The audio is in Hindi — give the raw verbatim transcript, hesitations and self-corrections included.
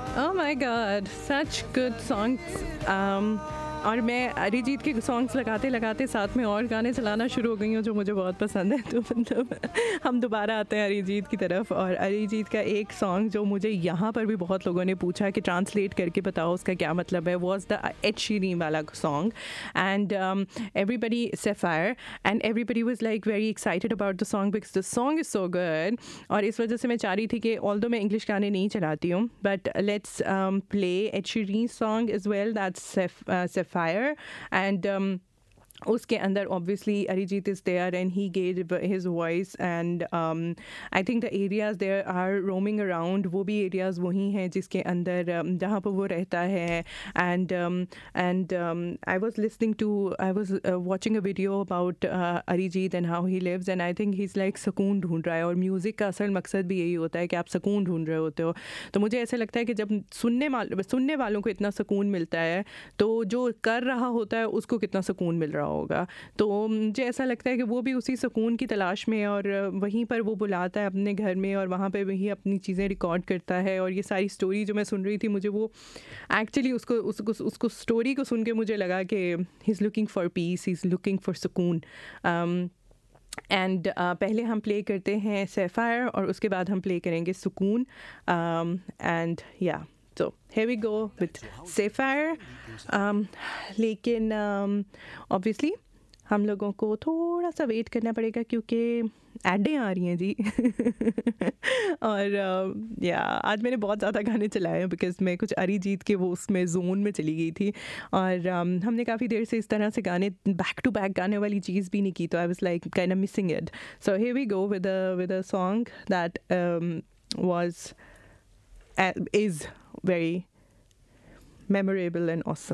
Oh my God, such good songs. Um, और मैं अरिजीत के सॉन्ग्स लगाते लगाते साथ में और गाने चलाना शुरू हो गई हूँ जो मुझे बहुत पसंद है। तो मतलब हम दोबारा आते हैं अरिजीत की तरफ, और अरिजीत का एक सॉन्ग जो मुझे यहाँ पर भी बहुत लोगों ने पूछा कि ट्रांसलेट करके बताओ उसका क्या मतलब है, वॉज द एड शीरन वाला song. And everybody sapphire and everybody was like very excited about the song because the song is so good. और इस वजह से मैं चाह रही थी कि ऑल्दो मैं इंग्लिश गाने नहीं चलाती हूँ, but let's play Ed Sheeran song is well, that's Fire. And um, उसके अंदर obviously Arijit is there and he gave his voice, and I think the areas there are roaming around, वो भी एरियाज़ वही हैं जिसके अंदर um, जहाँ पर वो रहता है। And and I was listening to I was watching a video about Arijit and how he lives, and I think he is like सुकून ढूंढ रहा है। और म्यूज़िक का असल मकसद भी यही होता है कि आप सुकून ढूंढ रहे होते हो। तो मुझे ऐसा लगता है कि जब सुनने वाल सुनने वालों को इतना सुकून मिलता है, तो जो कर रहा होता है उसको कितना सुकून मिल रहा होगा। तो मुझे ऐसा लगता है कि वो भी उसी सुकून की तलाश में, और वहीं पर वो बुलाता है अपने घर में, और वहाँ पे वही अपनी चीज़ें रिकॉर्ड करता है। और ये सारी स्टोरी जो मैं सुन रही थी, मुझे वो एक्चुअली उसको उसको उसको स्टोरी को सुन के मुझे लगा कि he is looking for piece, he is looking for सुकून। एंड uh, पहले हम प्ले करते हैं सैफायर, और उसके बाद हम प्ले करेंगे सुकून। एंड या So here we go with Sapphire. Um, लेकिन ऑब्वियसली um, हम लोगों को थोड़ा सा वेट करना पड़ेगा क्योंकि एडें आ रही हैं जी। और या uh, आज मैंने बहुत ज़्यादा गाने चलाए हैं बिकॉज मैं कुछ अरिजीत के वो उसमें जोन में चली गई थी, और um, हमने काफ़ी देर से इस तरह से गाने बैक टू बैक गाने वाली चीज़ भी नहीं की, तो I was like kind of missing it. So here we go with with a song that was is very memorable and awesome.